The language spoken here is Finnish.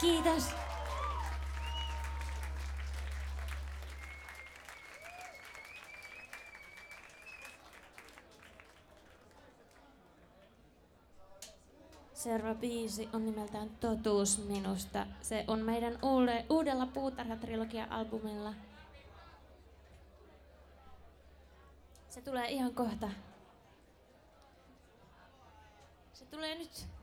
Kiitos. Seuraava biisi on nimeltään Totuus minusta. Se on meidän uudella Puutarha-trilogia-albumilla. Se tulee ihan kohta. Se tulee nyt.